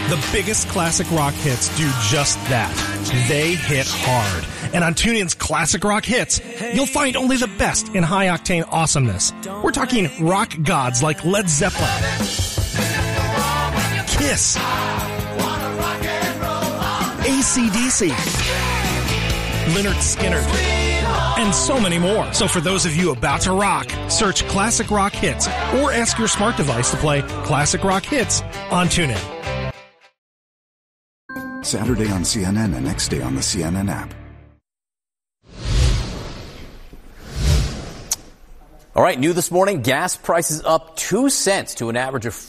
The biggest classic rock hits do just that. They hit hard. And on TuneIn's Classic Rock Hits, you'll find only the best in high-octane awesomeness. We're talking rock gods like Led Zeppelin, Kiss, AC/DC, Lynyrd Skynyrd, and so many more. So for those of you about to rock, search Classic Rock Hits or ask your smart device to play Classic Rock Hits on TuneIn. Saturday on CNN and next day on the CNN app. All right, new this morning, gas prices up 2 cents to an average of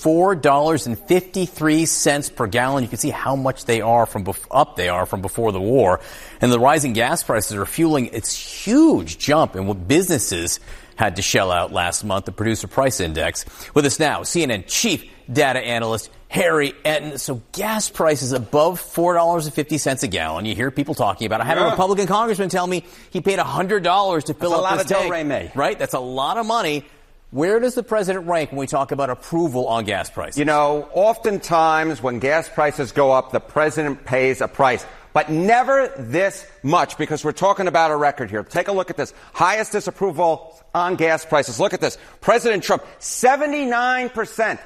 $4.53 per gallon. You can see how much they are from before the war. And the rising gas prices are fueling its huge jump in what businesses had to shell out last month, the Producer Price Index. With us now, CNN chief data analyst Harry Enten. So gas prices above $4.50 a gallon. You hear people talking about it. I had a Republican congressman tell me he paid $100 to fill up his tank. Right? That's a lot of money. Where does the president rank when we talk about approval on gas prices? You know, oftentimes when gas prices go up, the president pays a price. But never this much, because we're talking about a record here. Take a look at this. Highest disapproval on gas prices. Look at this. President Trump, 79%.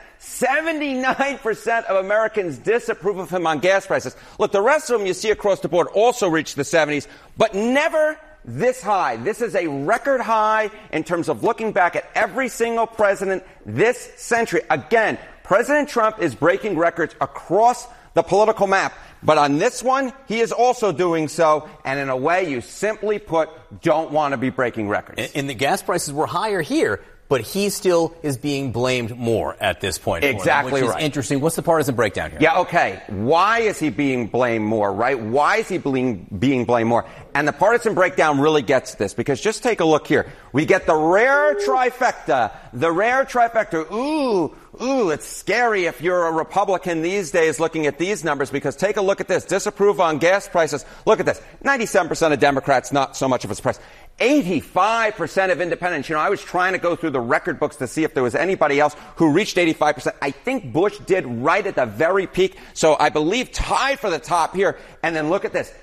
79% of Americans disapprove of him on gas prices. Look, the rest of them you see across the board also reached the 70s, but never this high. This is a record high in terms of looking back at every single president this century. Again, President Trump is breaking records across the political map. But on this one, he is also doing so, and in a way you simply put don't want to be breaking records. And the gas prices were higher here, but he still is being blamed more at this point. Exactly which is right. Interesting. What's the partisan breakdown here? Yeah, okay. Why is he being blamed more, right? Why is he being blamed more? And the partisan breakdown really gets this, because just take a look here. We get the rare trifecta. The rare trifecta. Ooh, it's scary if you're a Republican these days looking at these numbers, because take a look at this. Disapprove on gas prices. Look at this. 97% of Democrats, not so much of a surprise. 85% of independents. You know, I was trying to go through the record books to see if there was anybody else who reached 85%. I think Bush did right at the very peak. So I believe tied for the top here. And then look at this.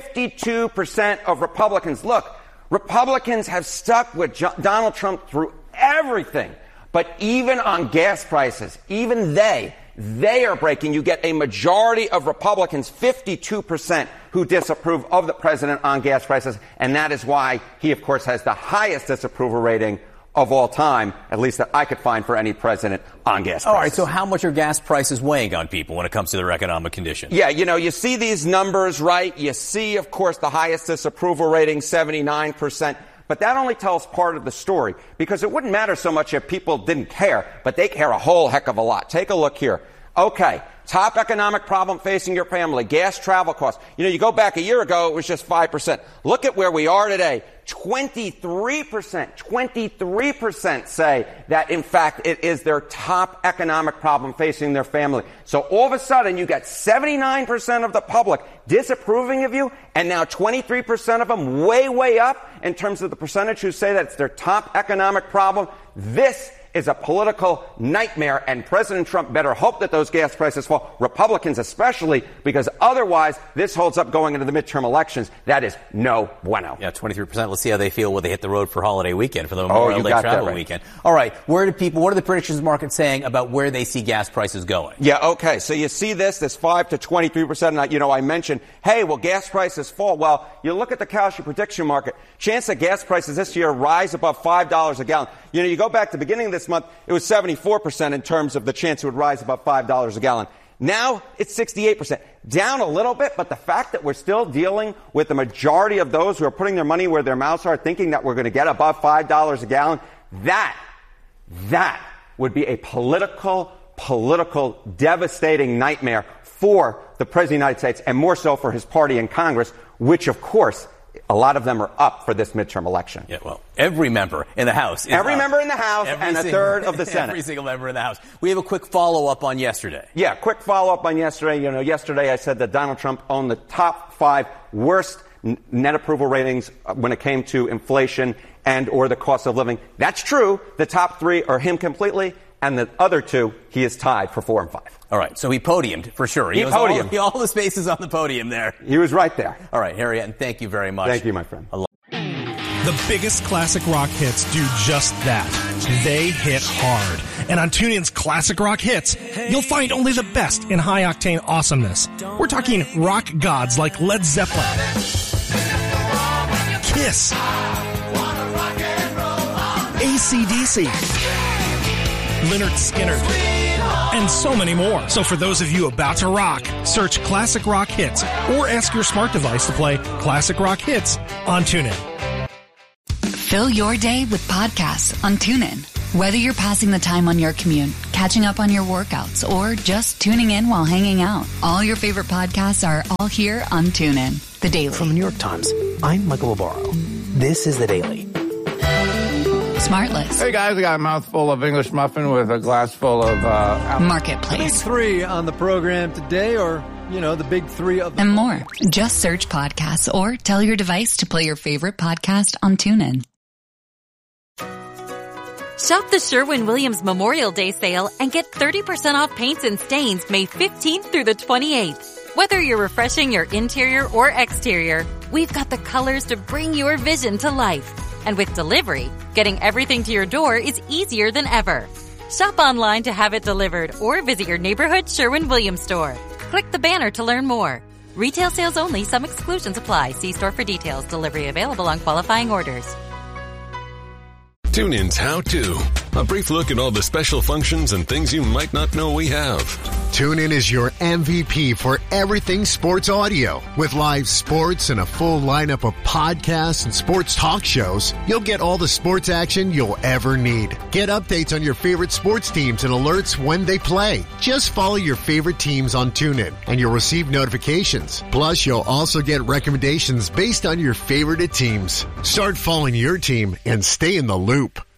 52% of Republicans. Look, Republicans have stuck with Donald Trump through everything. But even on gas prices, even they are breaking. You get a majority of Republicans, 52%, who disapprove of the president on gas prices. And that is why he, of course, has the highest disapproval rating of all time, at least that I could find for any president on gas prices. All right, so how much are gas prices weighing on people when it comes to their economic condition? Yeah, you know, you see these numbers, right? You see, of course, the highest disapproval rating, 79%. But that only tells part of the story, because it wouldn't matter so much if people didn't care, but they care a whole heck of a lot. Take a look here. Okay, top economic problem facing your family, gas travel costs. You know, you go back a year ago, it was just 5%. Look at where we are today. 23% say that, in fact, it is their top economic problem facing their family. So all of a sudden, you got 79% of the public disapproving of you, and now 23% of them way up in terms of the percentage who say that it's their top economic problem. This is a political nightmare, and President Trump better hope that those gas prices fall, Republicans especially, because otherwise this holds up going into the midterm elections. That is no bueno. Yeah, 23%. Let's see how they feel when they hit the road for holiday weekend, for the Memorial Day travel weekend. All right, what are the predictions market saying about where they see gas prices going? Yeah, okay, so you see this 5 to 23%, and I mentioned, hey, will gas prices fall? Well, you look at the Kalshi prediction market, chance that gas prices this year rise above $5 a gallon. You know, you go back to the beginning of this month, it was 74% in terms of the chance it would rise above $5 a gallon. Now it's 68%. Down a little bit, but the fact that we're still dealing with the majority of those who are putting their money where their mouths are, thinking that we're going to get above $5 a gallon, that would be a political devastating nightmare for the President of the United States, and more so for his party in Congress, which, of course, a lot of them are up for this midterm election. Yeah, well, every member in the House is Every up. member in the House and a third of the Senate. Every single member in the House. We have a quick follow-up on yesterday. Yeah, quick follow-up on yesterday. You know, yesterday I said that Donald Trump owned the top 5 worst net approval ratings when it came to inflation and or the cost of living. That's true. The top 3 are him completely and the other two, he is tied for 4 and 5. All right, so he podiumed for sure. He podiumed. All the spaces on the podium there. He was right there. All right, Harry Etten, thank you very much. Thank you, my friend. The biggest classic rock hits do just that. They hit hard. And on TuneIn's Classic Rock Hits, you'll find only the best in high-octane awesomeness. We're talking rock gods like Led Zeppelin, Kiss, AC/DC, Lynyrd Skynyrd, and so many more. So for those of you about to rock, search Classic Rock Hits or ask your smart device to play Classic Rock Hits on TuneIn. Fill your day with podcasts on TuneIn. Whether you're passing the time on your commute, catching up on your workouts, or just tuning in while hanging out, all your favorite podcasts are all here on TuneIn. The Daily. From the New York Times, I'm Michael Lobaro. This is The Daily. Smartless. Hey guys, I got a mouthful of English muffin with a glass full of Marketplace. Big three on the program today, or, the big three of and more. Just search podcasts or tell your device to play your favorite podcast on TuneIn. Shop the Sherwin-Williams Memorial Day sale and get 30% off paints and stains May 15th through the 28th. Whether you're refreshing your interior or exterior, we've got the colors to bring your vision to life. And with delivery, getting everything to your door is easier than ever. Shop online to have it delivered or visit your neighborhood Sherwin-Williams store. Click the banner to learn more. Retail sales only. Some exclusions apply. See store for details. Delivery available on qualifying orders. TuneIn's How To. A brief look at all the special functions and things you might not know we have. TuneIn is your MVP for everything sports audio. With live sports and a full lineup of podcasts and sports talk shows, you'll get all the sports action you'll ever need. Get updates on your favorite sports teams and alerts when they play. Just follow your favorite teams on TuneIn and you'll receive notifications. Plus, you'll also get recommendations based on your favorite teams. Start following your team and stay in the loop.